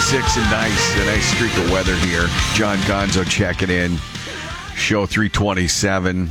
6 and nice. A nice streak of weather here. John Gonzo checking in. Show 327.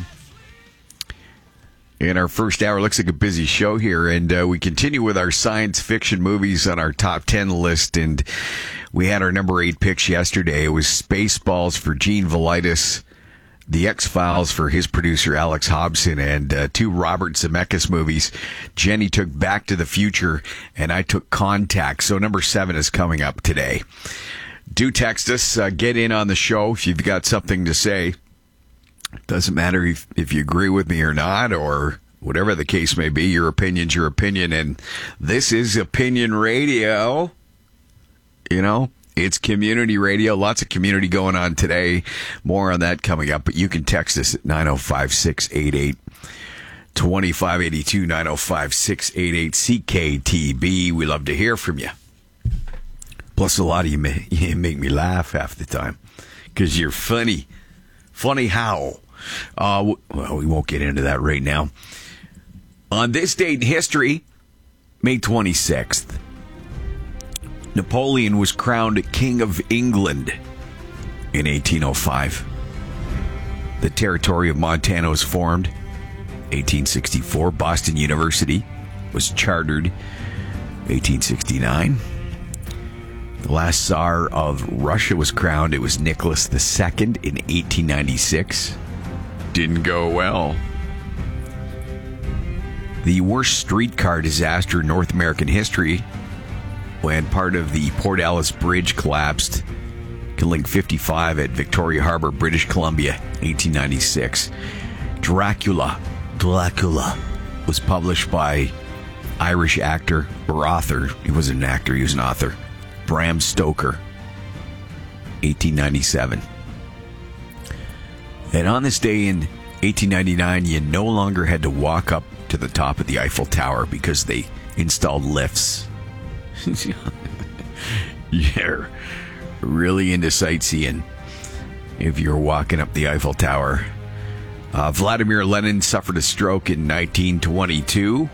In our first hour, looks like a busy show here, and we continue with our science fiction movies on our top 10 list, and we had our number 8 picks yesterday. It was Spaceballs for Gene Velitis, The X-Files for his producer Alex Hobson, and 2 Robert Zemeckis movies. Jenny took Back to the Future, and I took Contact. So number 7 is coming up today. Do text us. Get in on the show if you've got something to say. Doesn't matter if you agree with me or not, or whatever the case may be. Your opinion's your opinion, and this is Opinion Radio. You know, it's community radio. Lots of community going on today. More on that coming up, but you can text us at 905-688-2582, 905-688-CKTB. We love to hear from you. Plus, a lot of you make me laugh half the time because you're funny. Funny how? Well, we won't get into that right now. On this date in history, May 26th, Napoleon was crowned King of England in 1805. The territory of Montana was formed. 1864, Boston University was chartered. 1869. The last Tsar of Russia was crowned. It was Nicholas II in 1896. Didn't go well. The worst streetcar disaster in North American history when part of the Port Alice Bridge collapsed, killing 55 at Victoria Harbour, British Columbia, 1896. Dracula was published by Irish actor or author. He wasn't an actor, he was an author. Bram Stoker, 1897. And on this day in 1899, you no longer had to walk up to the top of the Eiffel Tower because they installed lifts. You're really into sightseeing if you're walking up the Eiffel Tower. Vladimir Lenin suffered a stroke in 1922.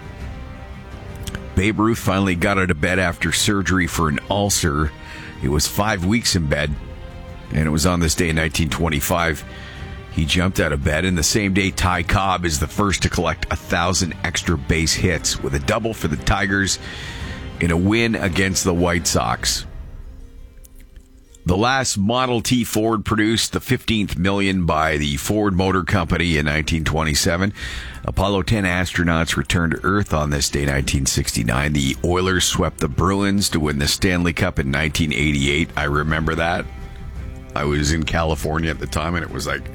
Babe Ruth finally got out of bed after surgery for an ulcer. It was 5 weeks in bed, and it was on this day in 1925 he jumped out of bed. And the same day, Ty Cobb is the first to collect 1,000 extra base hits with a double for the Tigers in a win against the White Sox. The last Model T Ford produced, the 15th million by the Ford Motor Company in 1927. Apollo 10 astronauts returned to Earth on this day, 1969. The Oilers swept the Bruins to win the Stanley Cup in 1988. I remember that. I was in California at the time, and it was like,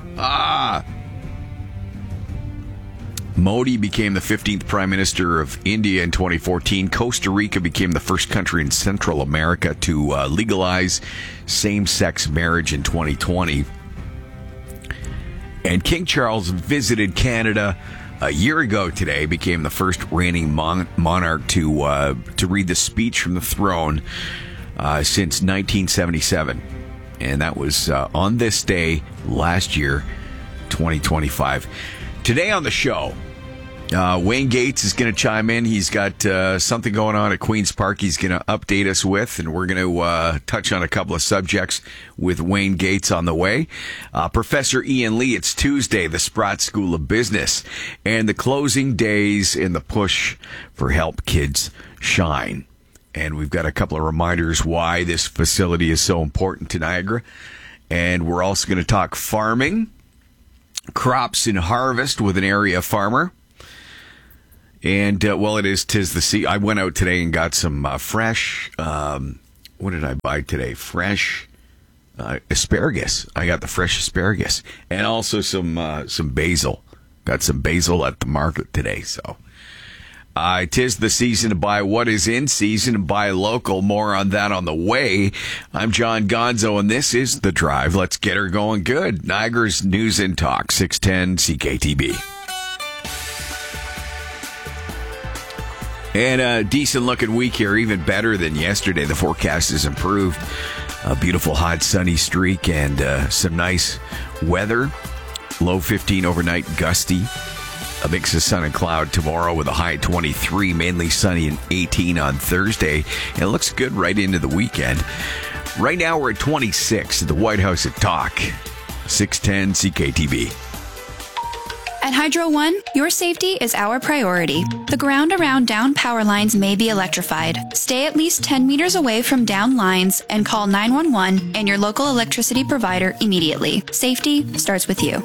Modi became the 15th Prime Minister of India in 2014. Costa Rica became the first country in Central America to legalize same-sex marriage in 2020. And King Charles visited Canada a year ago today, became the first reigning monarch to read the speech from the throne since 1977. And that was on this day last year, 2025. Today on the show, Wayne Gates is going to chime in. He's got something going on at Queen's Park he's going to update us with, and we're going to touch on a couple of subjects with Wayne Gates on the way. Professor Ian Lee, it's Tuesday, the Sprott School of Business, and the closing days in the push for Help Kids Shine. And we've got a couple of reminders why this facility is so important to Niagara. And we're also going to talk farming, crops in harvest with an area farmer. And, well, tis the sea. I went out today and got some fresh, what did I buy today? Fresh asparagus. I got the fresh asparagus. And also some basil. Got some basil at the market today, so. Tis the season to buy what is in season and buy local. More on that on the way. I'm John Gonzo, and this is The Drive. Let's get her going good. Niagara's News and Talk, 610 CKTB. And a decent-looking week here, even better than yesterday. The forecast has improved. A beautiful, hot, sunny streak and some nice weather. Low 15 overnight, gusty. A mix of sun and cloud tomorrow with a high of 23, mainly sunny and 18 on Thursday. And it looks good right into the weekend. Right now we're at 26 at the White House at Talk. 610 CKTV. At Hydro One, your safety is our priority. The ground around down power lines may be electrified. Stay at least 10 meters away from down lines and call 911 and your local electricity provider immediately. Safety starts with you.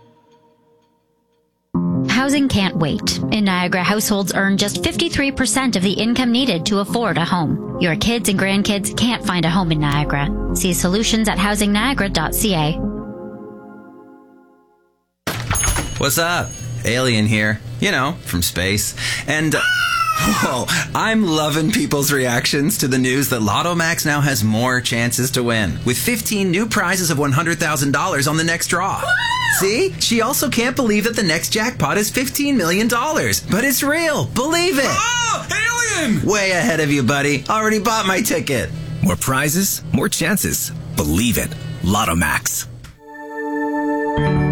Housing can't wait. In Niagara, households earn just 53% of the income needed to afford a home. Your kids and grandkids can't find a home in Niagara. See solutions at housingniagara.ca. What's up? Alien here. You know, from space. And, whoa, I'm loving people's reactions to the news that Lotto Max now has more chances to win, with 15 new prizes of $100,000 on the next draw. See? She also can't believe that the next jackpot is $15 million. But it's real. Believe it. Oh, alien! Way ahead of you, buddy. Already bought my ticket. More prizes, more chances. Believe it. Lotto Max.